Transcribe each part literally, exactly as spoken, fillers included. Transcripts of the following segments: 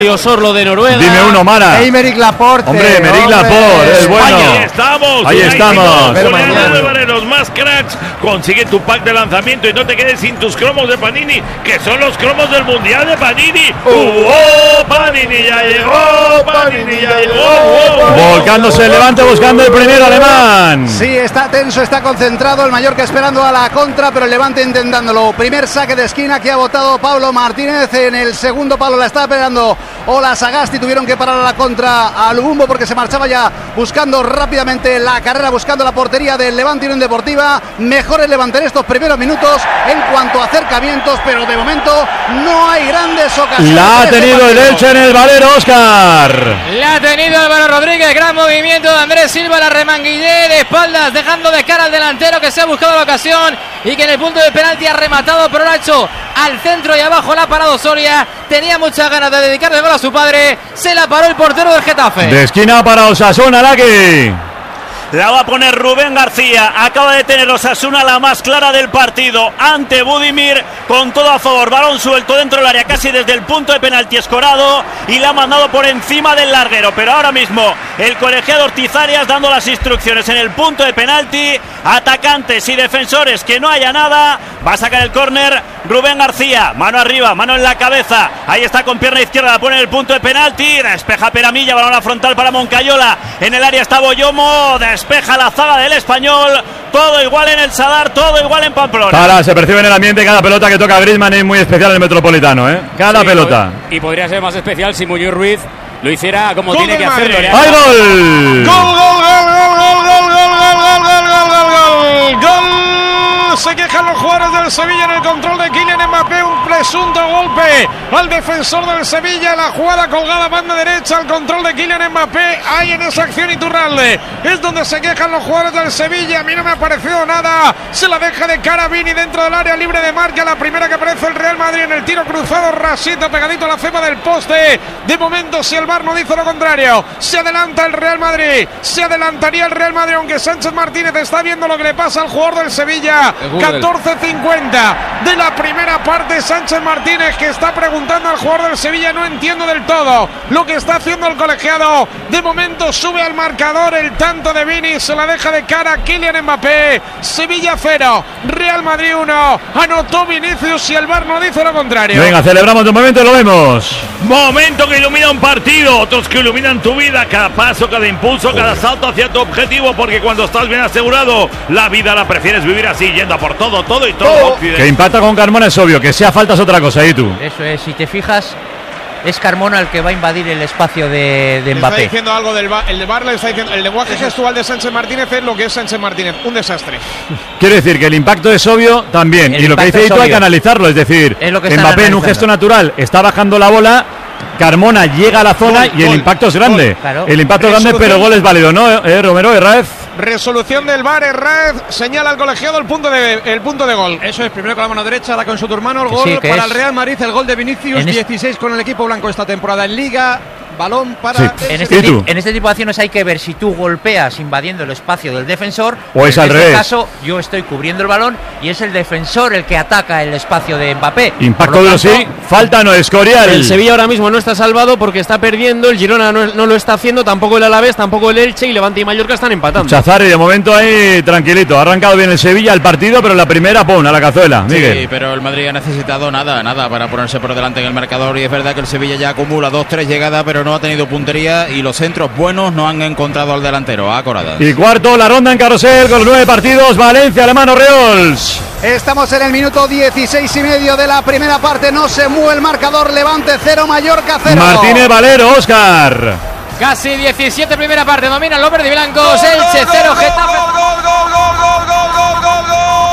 Osorlo de Noruega. Dime uno, Mara. Aymeric Laporte. Hombre, Aymeric Laporte, es bueno. Ahí estamos. Ahí estamos. De los más cracks. Consigue tu pack de lanzamiento y no te quedes sin tus cromos de Panini, que son los cromos del Mundial de Panini. ¡Uh, oh, Panini ya llegó! ¡Panini ya llegó! Volcándose el Levante buscando el primero alemán. Sí, está tenso, está concentrado el Mallorca esperando a la contra, pero el Levante intentándolo. Primer saque de esquina que ha botado Pablo Martínez. En el segundo palo la está pegando Ola Sagasti. Tuvieron que parar a la contra a Lubumbo porque se marchaba ya buscando rápidamente la carrera, buscando la portería del Levante Unión Deportiva. Mejor el Levante en estos primeros minutos en cuanto a acercamientos, pero de momento no hay grandes ocasiones. La ha tenido el Elche en el Valero, Óscar. La ha tenido Álvaro Rodríguez. Gran movimiento de Andrés Silva, la remanguillé de espaldas, dejando de cara al delantero que se ha buscado la ocasión y que en el punto de penalti ha rematado, pero lo ha hecho al centro y abajo la ha parado Soria. Tenía muchas ganas de dedicarle el gol a su padre. Se la paró el portero del Getafe. De esquina para Osasuna, Laki. La va a poner Rubén García. Acaba de tener Osasuna la más clara del partido ante Budimir, con todo a favor. Balón suelto dentro del área, casi desde el punto de penalti escorado, y la ha mandado por encima del larguero. Pero ahora mismo el colegiado Ortiz Arias dando las instrucciones en el punto de penalti. Atacantes y defensores, que no haya nada. Va a sacar el córner Rubén García. Mano arriba, mano en la cabeza. Ahí está con pierna izquierda, la pone en el punto de penalti. Despeja Peramilla, balón a frontal para Moncayola. En el área está Boyomo. Despeja la zaga del Español. Todo igual en el Sadar, todo igual en Pamplona. Para, se percibe en el ambiente cada pelota que toca Griezmann es muy especial en el Metropolitano, ¿eh? Cada sí, pelota. Y podría ser más especial si Muñoz Ruiz lo hiciera como gol tiene que Madrid. hacerlo. ¡Hay gol! ¡Gol, gol, gol, gol, gol, gol, gol, gol, gol, gol, gol, gol! ¡Gol! Se quejan los jugadores del Sevilla en el control de Kylian Mbappé. Un presunto golpe al defensor del Sevilla. La jugada colgada banda derecha, al control de Kylian Mbappé. Hay en esa acción Iturralde. Es donde se quejan los jugadores del Sevilla. A mí no me ha parecido nada. Se la deja de cara Vini dentro del área libre de marca. La primera que aparece el Real Madrid en el tiro cruzado. Rasito pegadito a la cima del poste. De momento, si el V A R no dice lo contrario, se adelanta el Real Madrid. Se adelantaría el Real Madrid, aunque Sánchez Martínez está viendo lo que le pasa al jugador del Sevilla. catorce cincuenta de la primera parte. Sánchez Martínez, que está preguntando al jugador del Sevilla: no entiendo del todo lo que está haciendo el colegiado. De momento sube al marcador el tanto de Vini. Se la deja de cara Kylian Mbappé. Sevilla cero, Real Madrid uno. Anotó Vinicius y el V A R no dice lo contrario. Venga, celebramos de momento y lo vemos. Momento que ilumina un partido, otros que iluminan tu vida. Cada paso, cada impulso, cada salto hacia tu objetivo, porque cuando estás bien asegurado, la vida la prefieres vivir así, yendo a por todo, todo y todo. Oh, que impacta con Carmona es obvio, que sea falta es otra cosa, ¿y tú? Eso es, si te fijas, es Carmona el que va a invadir el espacio de, de Mbappé. Está diciendo algo del V A R, el de V A R le está diciendo, el lenguaje gestual de Sánchez Martínez es lo que es Sánchez Martínez, un desastre. Quiero decir que el impacto es obvio también, El y lo que dice Ito hay que analizarlo, es decir, es lo que Mbappé en un gesto natural está bajando la bola, Carmona llega a la zona gol, y el gol, impacto es grande. Gol, claro. El impacto es grande, pero el gol es válido, ¿no, eh, Romero Herráez? Resolución del V A R, Herráez señala al colegiado el punto de el punto de gol. Eso es, primero con la mano derecha, ahora con su hermano, el gol sí, para es. el Real Madrid, el gol de Vinicius, dieciséis con el equipo blanco esta temporada en Liga. Balón para sí. en, este tipo, en este tipo de acciones hay que ver si tú golpeas invadiendo el espacio del defensor o es en al este revés. caso yo estoy cubriendo el balón y es el defensor el que ataca el espacio de Mbappé. Impacto de sí, falta no, Escorial. El Sevilla ahora mismo no está salvado porque está perdiendo, el Girona no, no lo está haciendo, tampoco el Alavés, tampoco el Elche, y Levante y Mallorca están empatando. Chazarri de momento ahí tranquilito, ha arrancado bien el Sevilla el partido, pero la primera pum a la cazuela, Miguel. Sí, pero el Madrid ha necesitado nada, nada para ponerse por delante en el marcador, y es verdad que el Sevilla ya acumula dos, tres llegadas, pero no ha tenido puntería y los centros buenos no han encontrado al delantero, a Corada. Y cuarto, la ronda en carrusel con los nueve partidos, Valencia, Alemán, Reols. Estamos en el minuto dieciséis y medio de la primera parte, no se mueve el marcador, Levante cero, Mallorca cero. Martínez Valero, Óscar. Casi diecisiete primera parte, dominan los verde y blancos, Elche cero, Getafe. Gol, gol, gol, gol, gol, gol, gol, gol,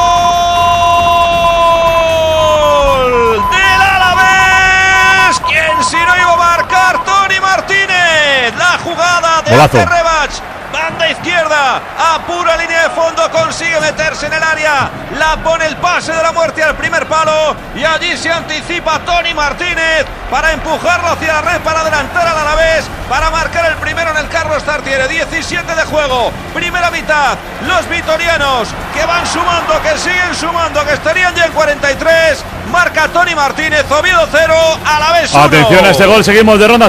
gol del Alavés. ¿Quién si no iba a marcar? Toni Martínez. La jugada de Golazo. Rebach. Banda izquierda. izquierda, apura línea de fondo, consigue meterse en el área, la pone el pase de la muerte al primer palo y allí se anticipa Tony Martínez para empujarlo hacia la red, para adelantar al Alavés, para marcar el primero en el Carlos Tartiere. Diecisiete de juego, primera mitad, los vitorianos que van sumando, que siguen sumando, que estarían ya en cuarenta y tres, marca Tony Martínez, Oviedo cero, Alavés uno. Atención a este gol, seguimos de ronda.